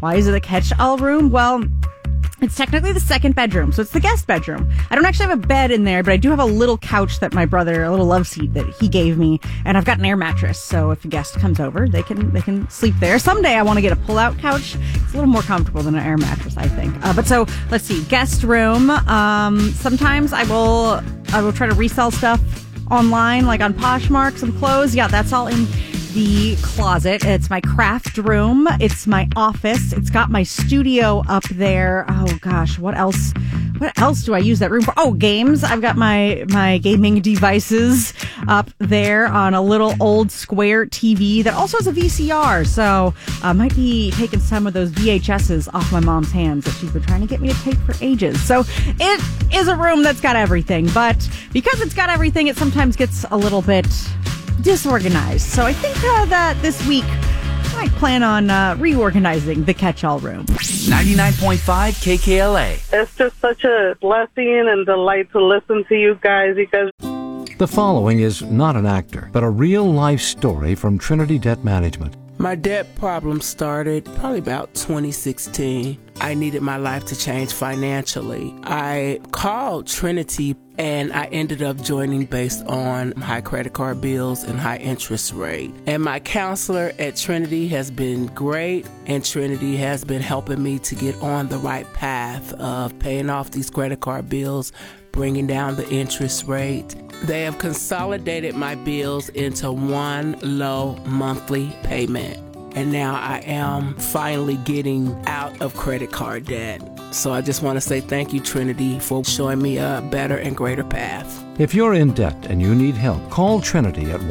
Why is it a catch-all room? Well, it's technically the second bedroom, so it's the guest bedroom. I don't actually have a bed in there, but I do have a little couch that my brother, a little love seat that he gave me, and I've got an air mattress, so if a guest comes over, they can sleep there. Someday I want to get a pull-out couch. It's a little more comfortable than an air mattress, I think. But so, let's see, guest room. Sometimes I will try to resell stuff online, like on Poshmark, some clothes. Yeah, that's all in the closet. It's my craft room. It's my office. It's got my studio up there. Oh gosh, what else do I use that room for? Oh, games. I've got my gaming devices up there on a little old square TV that also has a VCR. So I might be taking some of those VHSs off my mom's hands that she's been trying to get me to take for ages. So it is a room that's got everything, but because it's got everything, it sometimes gets a little bit disorganized. So I think that this week I might plan on reorganizing the catch-all room. 99.5 KKLA. It's just such a blessing and delight to listen to you guys because The following is not an actor, but a real-life story from Trinity Debt Management. My debt problem started probably about 2016. I needed my life to change financially. I called Trinity and I ended up joining based on high credit card bills and high interest rate. And my counselor at Trinity has been great, and Trinity has been helping me to get on the right path of paying off these credit card bills, bringing down the interest rate. They have consolidated my bills into one low monthly payment. And now I am finally getting out of credit card debt. So I just want to say thank you, Trinity, for showing me a better and greater path. If you're in debt and you need help, call Trinity at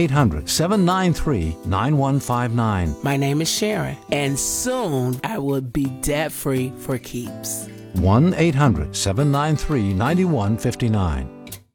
1-800-793-9159. My name is Sharon, and soon I will be debt-free for keeps. 1-800-793-9159.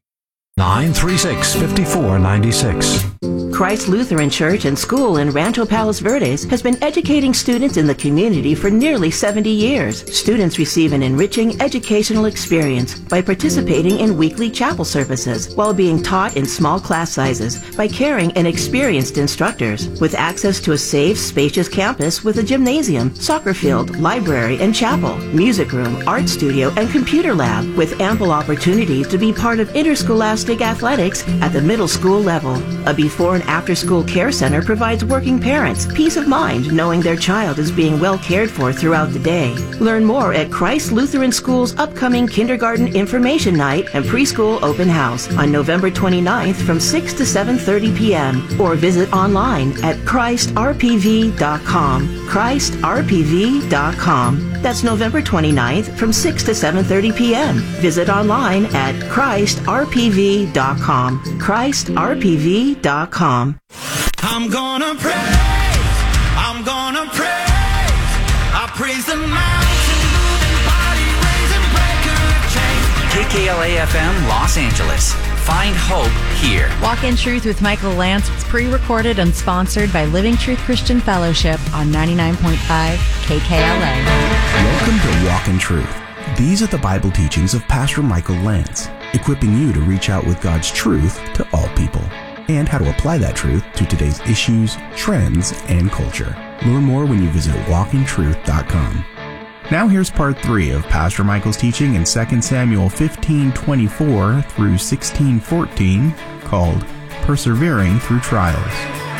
936-5496. Christ Lutheran Church and School in Rancho Palos Verdes has been educating students in the community for nearly 70 years. Students receive an enriching educational experience by participating in weekly chapel services while being taught in small class sizes by caring and experienced instructors. With access to a safe, spacious campus with a gymnasium, soccer field, library, and chapel, music room, art studio, and computer lab, with ample opportunities to be part of interscholastic athletics at the middle school level. A before and after-school care center provides working parents peace of mind knowing their child is being well cared for throughout the day. Learn more at Christ Lutheran School's upcoming kindergarten information night and preschool open house on November 29th from 6 to 7:30 p.m. or visit online at ChristRPV.com. ChristRPV.com. That's November 29th from 6 to 7:30 p.m. Visit online at ChristRPV.com. ChristRPV.com. I'm gonna praise, I'm gonna praise, I praise the mountain moving, body raising, breaker of chains. KKLA FM Los Angeles. Find hope here. Walk in Truth with Michael Lance. It's pre-recorded and sponsored by Living Truth Christian Fellowship on 99.5 KKLA. Welcome to Walk in Truth. These are the Bible teachings of Pastor Michael Lance, equipping you to reach out with God's truth to all people, and how to apply that truth to today's issues, trends, and culture. Learn more when you visit walkintruth.com. Now here's part 3 of Pastor Michael's teaching in 2 Samuel 15:24 through 16:14, called Persevering Through Trials.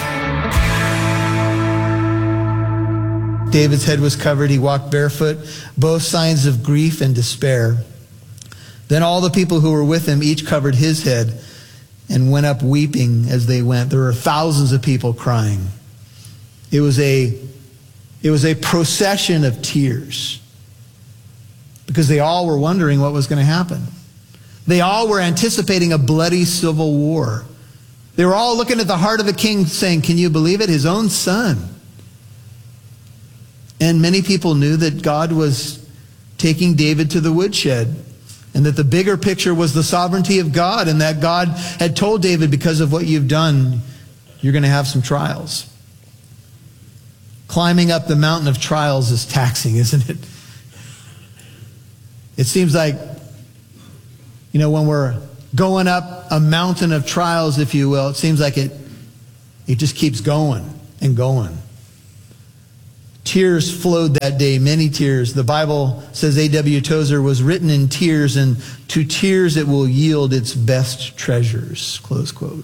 David's head was covered. He walked barefoot, both signs of grief and despair. Then all the people who were with him each covered his head and went up weeping as they went. There were thousands of people crying. It was a procession of tears because they all were wondering what was going to happen. They all were anticipating a bloody civil war. They were all looking at the heart of the king saying, can you believe it? His own son. And many people knew that God was taking David to the woodshed, and that the bigger picture was the sovereignty of God, and that God had told David, because of what you've done, you're going to have some trials. Climbing up the mountain of trials is taxing, isn't it? It seems like, when we're going up a mountain of trials, if you will, it seems like it just keeps going and going. Tears flowed that day, many tears. The Bible says A.W. Tozer was written in tears, and to tears it will yield its best treasures, close quote.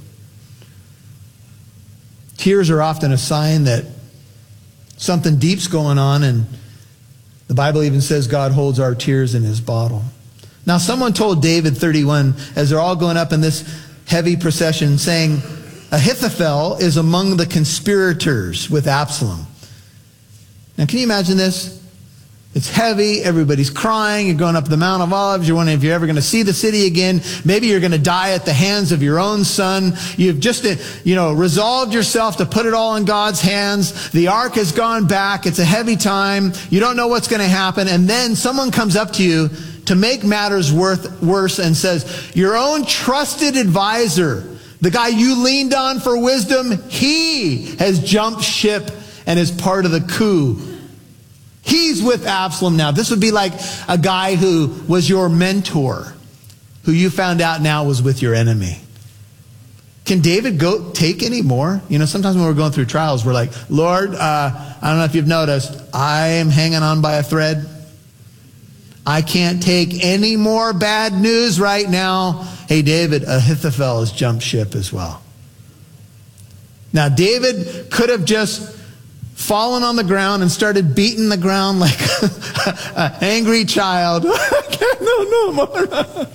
Tears are often a sign that something deep's going on, and the Bible even says God holds our tears in his bottle. Now, someone told David 31, as they're all going up in this heavy procession, saying, Ahithophel is among the conspirators with Absalom. Now, can you imagine this? It's heavy. Everybody's crying. You're going up the Mount of Olives. You're wondering if you're ever going to see the city again. Maybe you're going to die at the hands of your own son. You've just, resolved yourself to put it all in God's hands. The ark has gone back. It's a heavy time. You don't know what's going to happen. And then someone comes up to you to make matters worse and says, your own trusted advisor, the guy you leaned on for wisdom, he has jumped ship and is part of the coup. He's with Absalom now. This would be like a guy who was your mentor, who you found out now was with your enemy. Can David go take any more? Sometimes when we're going through trials, we're like, Lord, I don't know if you've noticed, I am hanging on by a thread. I can't take any more bad news right now. Hey, David, Ahithophel has jumped ship as well. Now, David could have just fallen on the ground and started beating the ground like an angry child. No more.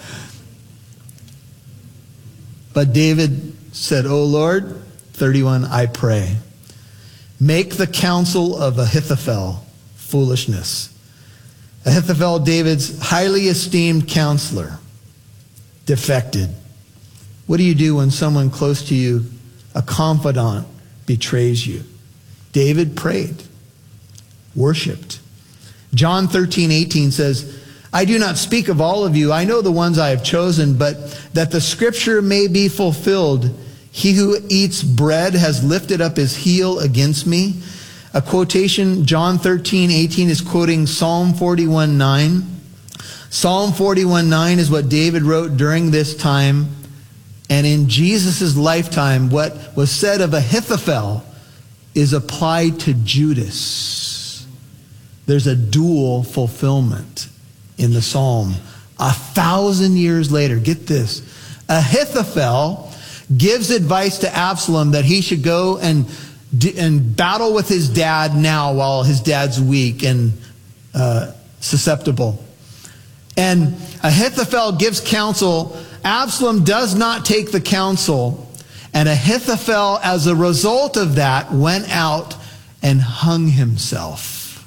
But David said, O Lord, 31, I pray, make the counsel of Ahithophel foolishness. Ahithophel, David's highly esteemed counselor, defected. What do you do when someone close to you, a confidant, betrays you? David prayed, worshiped. John 13:18 says, I do not speak of all of you. I know the ones I have chosen, but that the scripture may be fulfilled. He who eats bread has lifted up his heel against me. A quotation, John 13:18 is quoting Psalm 41:9. Psalm 41:9 is what David wrote during this time. And in Jesus' lifetime, what was said of Ahithophel is applied to Judas. There's a dual fulfillment in the psalm. 1,000 years later, get this, Ahithophel gives advice to Absalom that he should go and battle with his dad now while his dad's weak and susceptible. And Ahithophel gives counsel. Absalom does not take the counsel. And Ahithophel, as a result of that, went out and hung himself.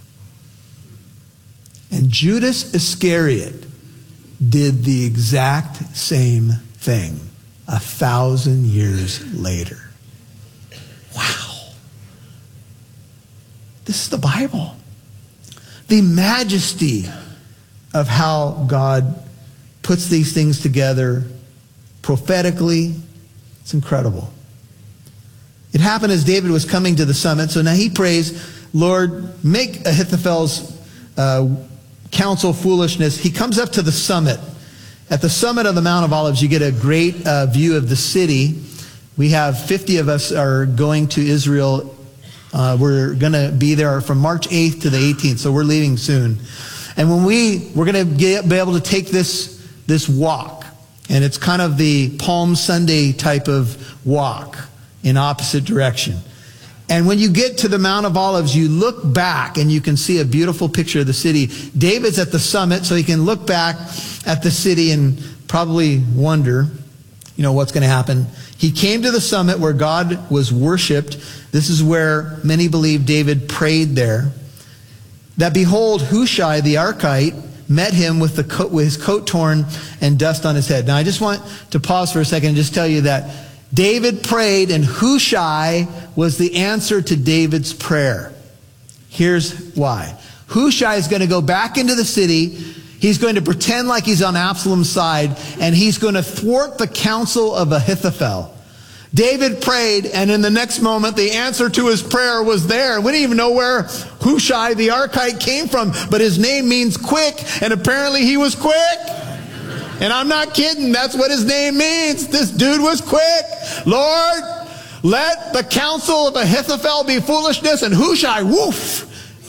And Judas Iscariot did the exact same thing 1,000 years later. Wow. This is the Bible. The majesty of how God puts these things together prophetically. It's incredible. It happened as David was coming to the summit. So now he prays, Lord, make Ahithophel's counsel foolishness. He comes up to the summit. At the summit of the Mount of Olives, you get a great view of the city. We have 50 of us are going to Israel. We're going to be there from March 8th to the 18th. So we're leaving soon. And when we're going to be able to take this walk. And it's kind of the Palm Sunday type of walk in opposite direction. And when you get to the Mount of Olives, you look back and you can see a beautiful picture of the city. David's at the summit, so he can look back at the city and probably wonder, what's going to happen. He came to the summit where God was worshiped. This is where many believe David prayed there. That behold, Hushai the Archite met him with his coat torn and dust on his head. Now, I just want to pause for a second and just tell you that David prayed, and Hushai was the answer to David's prayer. Here's why. Hushai is going to go back into the city. He's going to pretend like he's on Absalom's side, and he's going to thwart the counsel of Ahithophel. David prayed, and in the next moment, the answer to his prayer was there. We didn't even know where Hushai the Archite came from, but his name means quick, and apparently he was quick. And I'm not kidding. That's what his name means. This dude was quick. Lord, let the counsel of Ahithophel be foolishness. And Hushai, woof,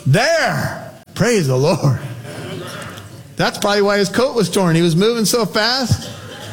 There! Praise the Lord. That's probably why his coat was torn. He was moving so fast.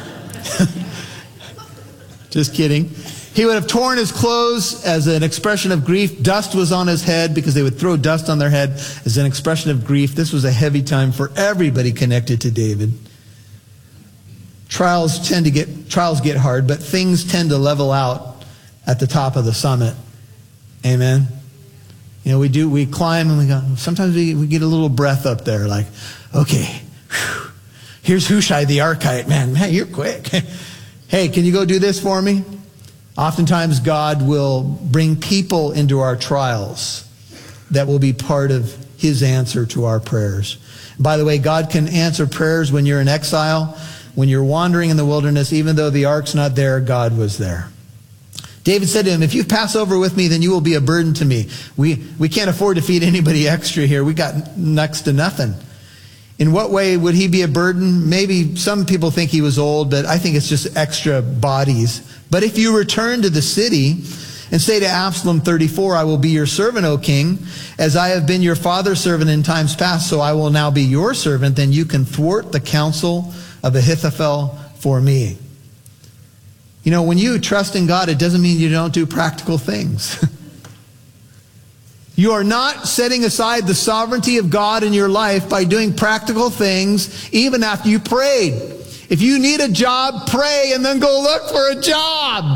Just kidding. He would have torn his clothes as an expression of grief. Dust was on his head because they would throw dust on their head as an expression of grief. This was a heavy time for everybody connected to David. Trials get hard, but things tend to level out at the top of the summit. Amen. You know, we climb and we go, sometimes we get a little breath up there, like, okay, whew, here's Hushai the Archite. Man, you're quick. Hey, can you go do this for me? Oftentimes God will bring people into our trials that will be part of his answer to our prayers. By the way, God can answer prayers when you're in exile, when you're wandering in the wilderness. Even though the ark's not there, God was there. David said to him, if you pass over with me, then you will be a burden to me. We can't afford to feed anybody extra here. We got next to nothing. In what way would he be a burden? Maybe some people think he was old, but I think it's just extra bodies. But if you return to the city and say to Absalom, 34, I will be your servant, O king, as I have been your father's servant in times past, so I will now be your servant, then you can thwart the counsel of Ahithophel for me. You know, when you trust in God, it doesn't mean you don't do practical things. You are not setting aside the sovereignty of God in your life by doing practical things even after you prayed. If you need a job, pray and then go look for a job.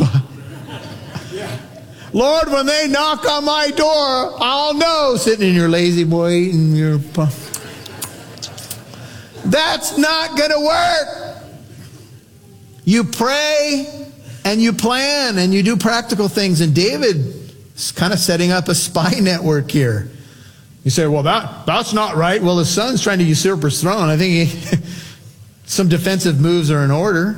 Lord, when they knock on my door, I'll know, sitting in your lazy boy eating your... That's not going to work. You pray and you plan and you do practical things. And David is kind of setting up a spy network here. You say, well, that's not right. Well, his son's trying to usurp his throne. I think some defensive moves are in order.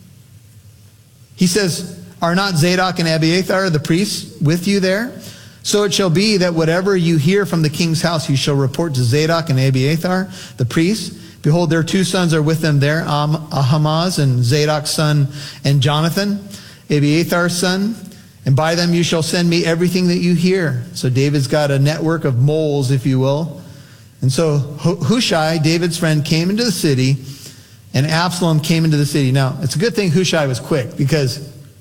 He says, are not Zadok and Abiathar, the priests, with you there? So it shall be that whatever you hear from the king's house, you shall report to Zadok and Abiathar, the priests. Behold, their 2 sons are with them there, Ahimaaz and Zadok's son and Jonathan, Abiathar's son. And by them you shall send me everything that you hear. So David's got a network of moles, if you will. And so Hushai, David's friend, came into the city, and Absalom came into the city. Now, it's a good thing Hushai was quick, because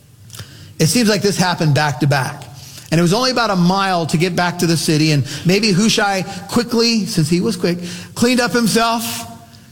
it seems like this happened back to back. And it was only about a mile to get back to the city. And maybe Hushai quickly, since he was quick, cleaned up himself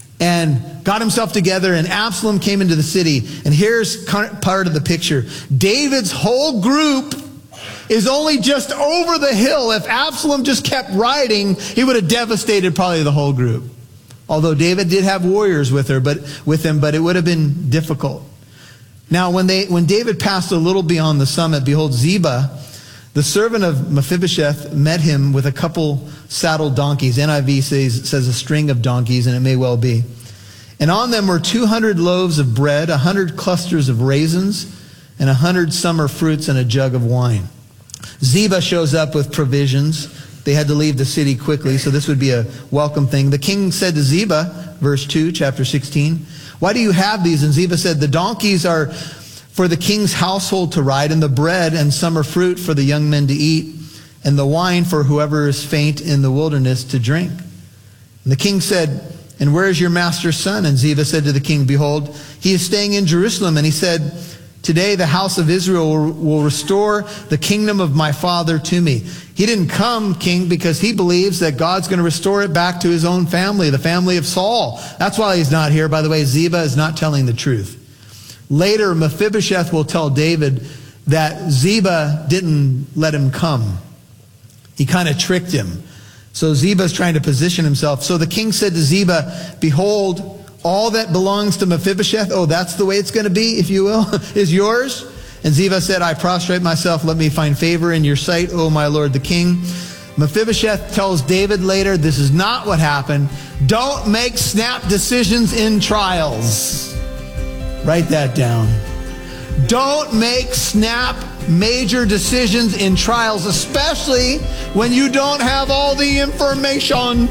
and got himself together, and Absalom came into the city. And here's part of the picture. David's whole group is only just over the hill. If Absalom just kept riding, he would have devastated probably the whole group. Although David did have warriors with him, but it would have been difficult. Now, when David passed a little beyond the summit, behold, Ziba, the servant of Mephibosheth, met him with a couple saddled donkeys. NIV says a string of donkeys, and it may well be. And on them were 200 loaves of bread, 100 clusters of raisins, and 100 summer fruits, and a jug of wine. Ziba shows up with provisions. They had to leave the city quickly, so this would be a welcome thing. The king said to Ziba, verse 2, chapter 16, why do you have these? And Ziba said, the donkeys are for the king's household to ride, and the bread and summer fruit for the young men to eat, and the wine for whoever is faint in the wilderness to drink. And the king said, and where is your master's son? And Ziba said to the king, behold, he is staying in Jerusalem. And he said, today the house of Israel will restore the kingdom of my father to me. He didn't come, king, because he believes that God's going to restore it back to his own family, the family of Saul. That's why he's not here. By the way, Ziba is not telling the truth. Later, Mephibosheth will tell David that Ziba didn't let him come. He kind of tricked him. So Ziba's trying to position himself. So the king said to Ziba, behold, all that belongs to Mephibosheth, oh, that's the way it's going to be, if you will, is yours. And Ziba said, I prostrate myself, let me find favor in your sight, O my lord the king. Mephibosheth tells David later, this is not what happened. Don't make snap decisions in trials. Write that down. Don't make snap major decisions in trials, especially when you don't have all the information.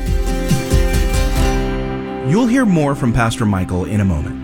You'll hear more from Pastor Michael in a moment.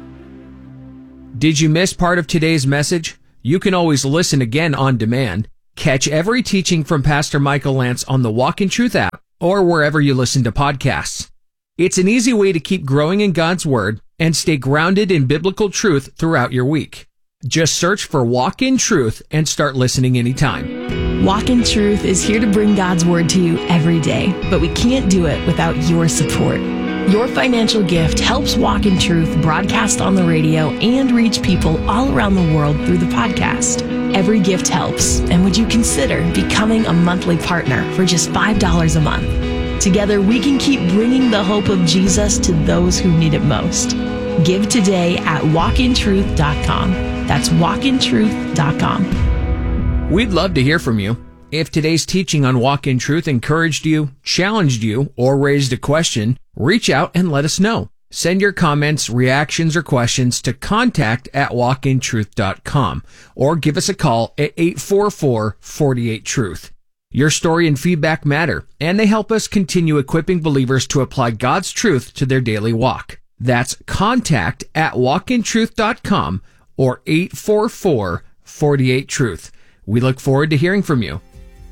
Did you miss part of today's message? You can always listen again on demand. Catch every teaching from Pastor Michael Lance on the Walk in Truth app or wherever you listen to podcasts. It's an easy way to keep growing in God's Word and stay grounded in biblical truth throughout your week. Just search for Walk in Truth and start listening anytime. Walk in Truth is here to bring God's Word to you every day, but we can't do it without your support. Your financial gift helps Walk in Truth broadcast on the radio and reach people all around the world through the podcast. Every gift helps, and would you consider becoming a monthly partner for just $5 a month? Together, we can keep bringing the hope of Jesus to those who need it most. Give today at walkintruth.com. That's walkintruth.com. We'd love to hear from you. If today's teaching on Walk in Truth encouraged you, challenged you, or raised a question, reach out and let us know. Send your comments, reactions, or questions to contact@walkintruth.com or give us a call at 844-48-TRUTH. Your story and feedback matter, and they help us continue equipping believers to apply God's truth to their daily walk. That's contact@walkintruth.com or 844-48-TRUTH. We look forward to hearing from you.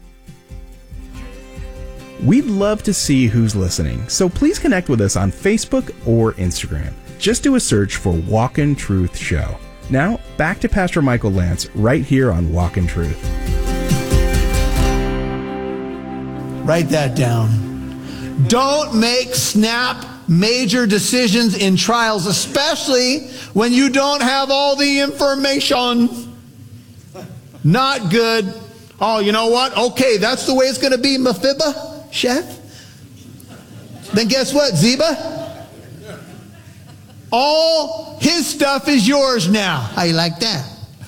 We'd love to see who's listening, so please connect with us on Facebook or Instagram. Just do a search for Walk in Truth Show. Now, back to Pastor Michael Lance right here on Walk in Truth. Write that down. Don't make snap major decisions in trials, especially when you don't have all the information. Not good. Oh, you know what? Okay, that's the way it's going to be, Mephibosheth. Then guess what, Ziba? All his stuff is yours now. How you like that?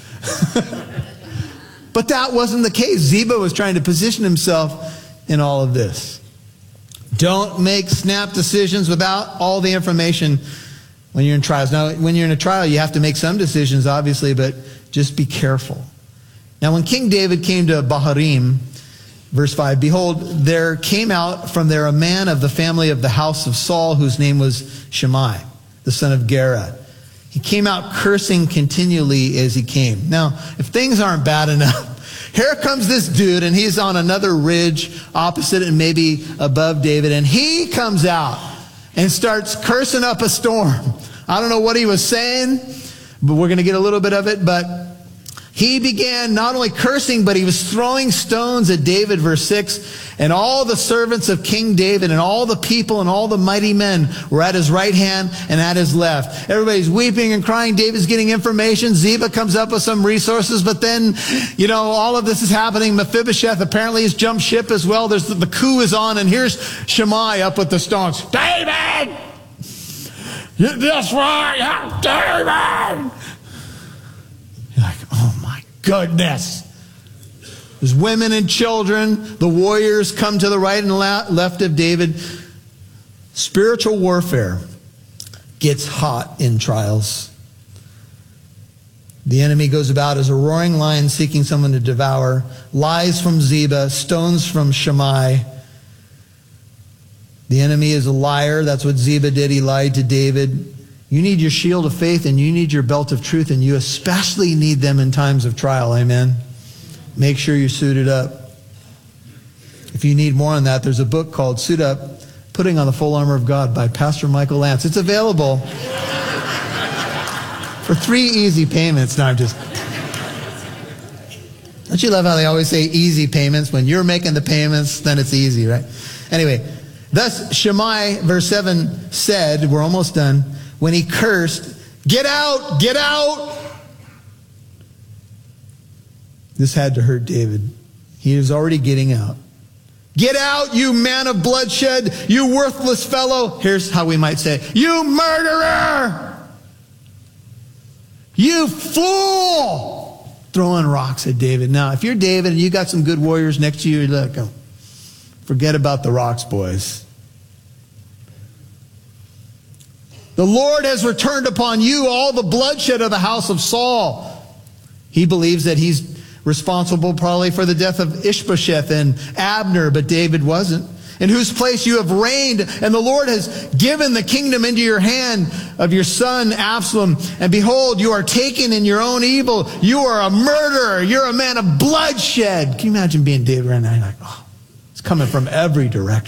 But that wasn't the case. Ziba was trying to position himself in all of this. Don't make snap decisions without all the information when you're in trials. Now, when you're in a trial, you have to make some decisions, obviously, but just be careful. Now, when King David came to Baharim, verse 5, behold, there came out from there a man of the family of the house of Saul, whose name was Shimei, the son of Gera. He came out cursing continually as he came. Now, if things aren't bad enough, here comes this dude, and he's on another ridge opposite and maybe above David, and he comes out and starts cursing up a storm. I don't know what he was saying, but we're going to get a little bit of it, but he began not only cursing, but he was throwing stones at David, verse 6. And all the servants of King David and all the people and all the mighty men were at his right hand and at his left. Everybody's weeping and crying. David's getting information. Ziba comes up with some resources. But then, all of this is happening. Mephibosheth apparently has jumped ship as well. The coup is on. And here's Shimei up with the stones. David! That's right. David! You're like, oh my goodness. There's women and children. The warriors come to the right and left of David. Spiritual warfare gets hot in trials. The enemy goes about as a roaring lion seeking someone to devour. Lies from Ziba, stones from Shimei. The enemy is a liar. That's what Ziba did. He lied to David. You need your shield of faith and you need your belt of truth, and you especially need them in times of trial. Amen. Make sure you're suited up. If you need more on that, there's a book called Suit Up, Putting on the Full Armor of God by Pastor Michael Lance. It's available for 3 easy payments. No, I'm just... Don't you love how they always say easy payments? When you're making the payments, then it's easy, right? Anyway, thus Shimei, verse 7, said, we're almost done, when he cursed, get out, get out. This had to hurt David. He was already getting out. Get out, you man of bloodshed, you worthless fellow. Here's how we might say, you murderer. You fool. Throwing rocks at David. Now, if you're David and you got some good warriors next to you, you're like, oh, forget about the rocks, boys. The Lord has returned upon you all the bloodshed of the house of Saul. He believes that he's responsible probably for the death of Ishbosheth and Abner, but David wasn't. in whose place you have reigned, and the Lord has given the kingdom into your hand of your son Absalom. And behold, you are taken in your own evil. You are a murderer. You're a man of bloodshed. Can you imagine being David right now? You're like, oh, it's coming from every direction.